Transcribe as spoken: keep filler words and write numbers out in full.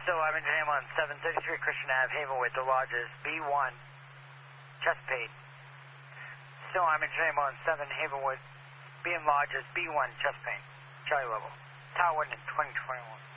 Still I'm in ambulance seven thirty-three Christian Avenue, Havenwood, the lodges, B one, chest pain. Still I'm in ambulance seven Havenwood, B in lodges, B one, chest pain, Charlie level. Tower one in twenty twenty-one.